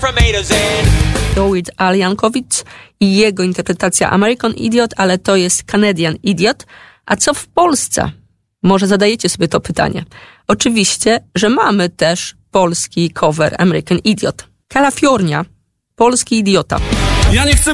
To jest Al Yankovic i jego interpretacja American Idiot, ale to jest Canadian Idiot. A co w Polsce? Może zadajecie sobie to pytanie. Oczywiście, że mamy też polski cover American Idiot. California, polski idiota. Ja nie chcę